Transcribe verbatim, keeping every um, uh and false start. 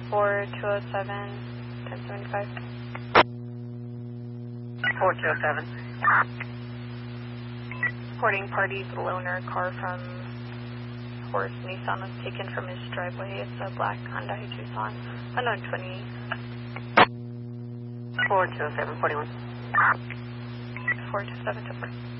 four two oh seven, ten seventy-five. four two oh seven. Reporting party's loaner car from Horace Nissan was taken from his driveway. It's a black Hyundai Tucson, unknown twenty. four two oh seven, forty-one. four two seven two four.